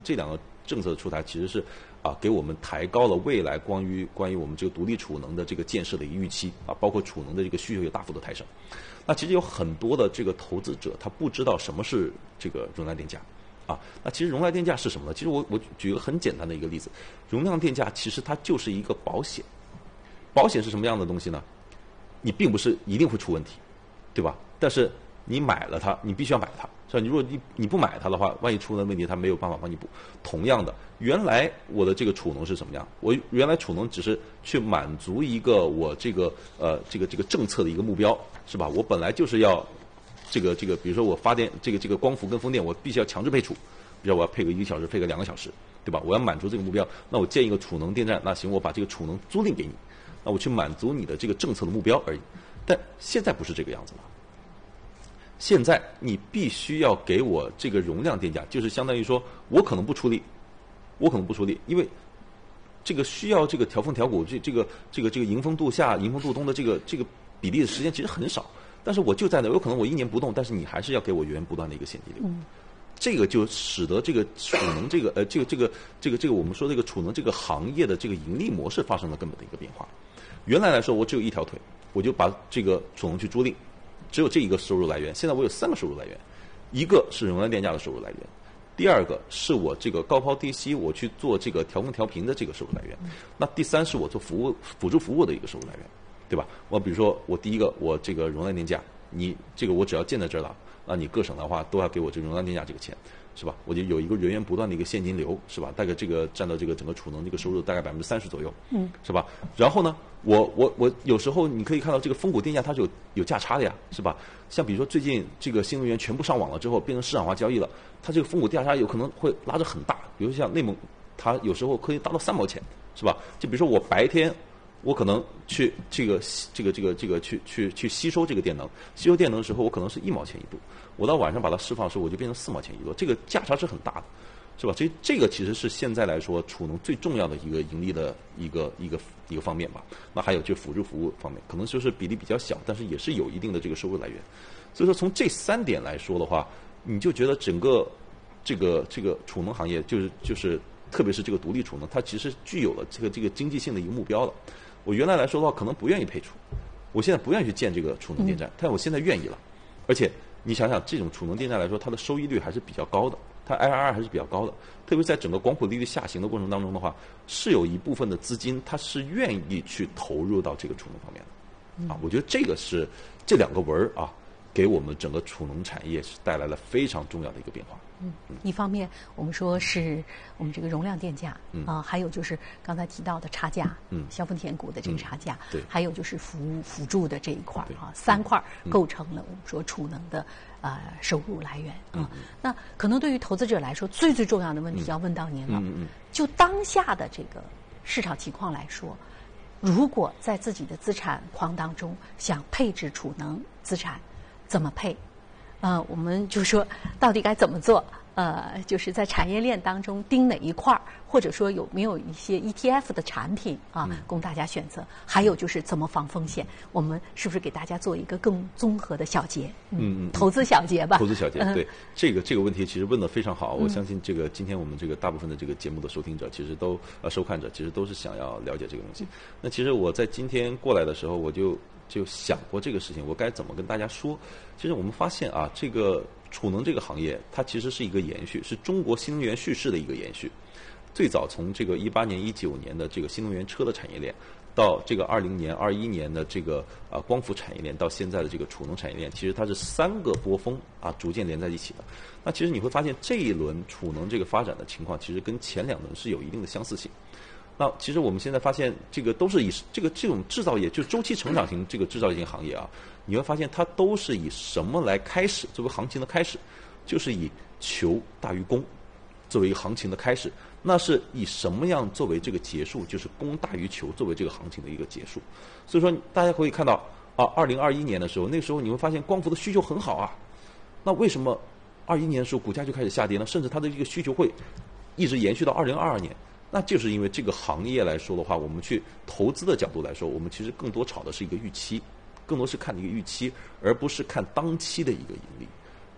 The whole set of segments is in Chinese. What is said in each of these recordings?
这两个政策的出台，其实是给我们抬高了未来关于我们这个独立储能的这个建设的一个预期包括储能的这个需求有大幅的抬升。那其实有很多的这个投资者他不知道什么是这个容量电价那其实容量电价是什么呢？其实我举一个很简单的一个例子，容量电价其实它就是一个保险。保险是什么样的东西呢？你并不是一定会出问题，对吧？但是你买了它，你必须要买它，是吧？你如果你不买它的话，万一出了问题，它没有办法帮你补。同样的，原来我的这个储能是什么样？我原来储能只是去满足一个我这个政策的一个目标，是吧？我本来就是要这个，比如说我发电这个光伏跟风电，我必须要强制配储，比如说我要配个1个小时，配个2个小时，对吧？我要满足这个目标，那我建一个储能电站，那行，我把这个储能租赁给你，那我去满足你的这个政策的目标而已。但现在不是这个样子了。现在你必须要给我这个容量电价，就是相当于说我可能不出力，因为这个需要这个调峰调谷，这个迎风度夏、迎风度冬的这个比例的时间其实很少，但是我就在那，有可能我1年不动，但是你还是要给我源源不断的一个现金流。这个就使得这个储能这个我们说这个储能这个行业的这个盈利模式发生了根本的一个变化。原来来说我只有一条腿，我就把这个储能去租赁，只有这一个收入来源。现在我有3个收入来源，一个是容量电价的收入来源，第二个是我这个高抛低吸我去做这个调峰调频的这个收入来源，那第3是我做辅助服务的一个收入来源，对吧？我比如说我第一个我这个容量电价，你这个我只要建在这儿了，那你各省的话都要给我这个容量电价这个钱，是吧？我就有一个源源不断的一个现金流，是吧？大概这个占到这个整个储能这个收入大概30%左右，是吧？然后呢，我有时候你可以看到这个峰谷电价它是有价差的呀，是吧？像比如说最近这个新能源全部上网了之后，变成市场化交易了，它这个峰谷价差有可能会拉得很大，比如像内蒙，它有时候可以达到3毛钱，是吧？就比如说我白天我可能去去吸收这个电能，吸收电能的时候我可能是1毛钱一度，我到晚上把它释放的时候我就变成4毛钱一度，这个价差是很大的，是吧？所以这个其实是现在来说储能最重要的一个盈利的一个方面吧。那还有就辅助服务方面，可能就是比例比较小，但是也是有一定的这个收入来源。所以说从这3点来说的话，你就觉得整个这个储能行业就是特别是这个独立储能，它其实具有了这个经济性的一个目标了。我原来来说的话，可能不愿意配储，我现在不愿意去建这个储能电站，但我现在愿意了。而且你想想，这种储能电站来说，它的收益率还是比较高的，它 IRR 还是比较高的。特别在整个广谱利率下行的过程当中的话，是有一部分的资金它是愿意去投入到这个储能方面的。我觉得这个是这2个文给我们整个储能产业是带来了非常重要的一个变化。 一方面我们说是我们这个容量电价还有就是刚才提到的差价，消费填谷的这个差价， 对， 还有就是辅助的这一块3块构成了我们说储能的收入来源那可能对于投资者来说，最重要的问题要问到您了。就当下的这个市场情况来说，如果在自己的资产框当中想配置储能资产，怎么配？我们就说到底该怎么做？就是在产业链当中盯哪一块儿，或者说有没有一些 ETF 的产品供大家选择？还有就是怎么防风险？我们是不是给大家做一个更综合的小结？投资小结吧。 投资小结，对，这个问题其实问得非常好。我相信这个今天我们这个大部分的这个节目的收听者，其实都收看者，其实都是想要了解这个东西。那其实我在今天过来的时候，我就想过这个事情，我该怎么跟大家说？其实我们发现这个储能这个行业，它其实是一个延续，是中国新能源叙事的一个延续。最早从这个18年、19年的这个新能源车的产业链，到这个20年、21年的这个光伏产业链，到现在的这个储能产业链，其实它是3个波峰逐渐连在一起的。那其实你会发现，这一轮储能这个发展的情况，其实跟前2轮是有一定的相似性。那其实我们现在发现，这个都是以这种制造业，就周期成长型这个制造业型行业你会发现它都是以什么来开始？作为行情的开始，就是以求大于供作为一个行情的开始。那是以什么样作为这个结束？就是供大于求作为这个行情的一个结束。所以说，大家可以看到2021年的时候，那个时候你会发现光伏的需求很好那为什么21年的时候股价就开始下跌呢？甚至它的这个需求会一直延续到2022年。那就是因为这个行业来说的话，我们去投资的角度来说，我们其实更多炒的是一个预期，更多是看的一个预期，而不是看当期的一个盈利。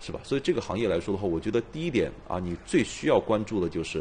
是吧？所以这个行业来说的话，我觉得第一点啊，你最需要关注的就是